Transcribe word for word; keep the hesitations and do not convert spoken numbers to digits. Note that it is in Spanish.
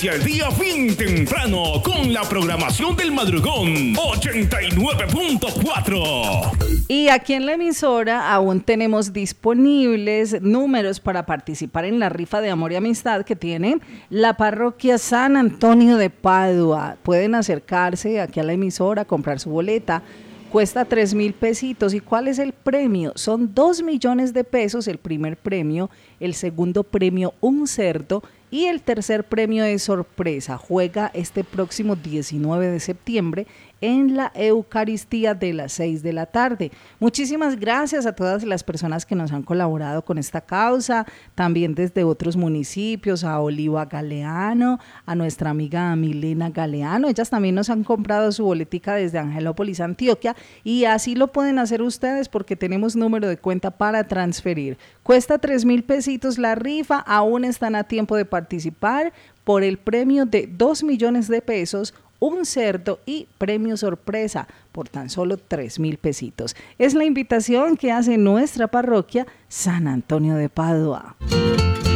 inicia el día bien temprano con la programación del madrugón ochenta y nueve punto cuatro. Y aquí en la emisora aún tenemos disponibles números para participar en la rifa de amor y amistad que tiene la parroquia San Antonio de Padua. Pueden acercarse aquí a la emisora, comprar su boleta. Cuesta tres mil pesitos. ¿Y cuál es el premio? Son dos millones de pesos el primer premio, el segundo premio un cerdo y el tercer premio es sorpresa. Juega este próximo diecinueve de septiembre en la Eucaristía de las seis de la tarde. Muchísimas gracias a todas las personas que nos han colaborado con esta causa, también desde otros municipios, a Oliva Galeano, a nuestra amiga Milena Galeano, ellas también nos han comprado su boletica desde Angelópolis, Antioquia, y así lo pueden hacer ustedes porque tenemos número de cuenta para transferir. Cuesta tres mil pesitos la rifa, aún están a tiempo de participar por el premio de dos millones de pesos, un cerdo y premio sorpresa por tan solo tres mil pesitos. Es la invitación que hace nuestra parroquia San Antonio de Padua.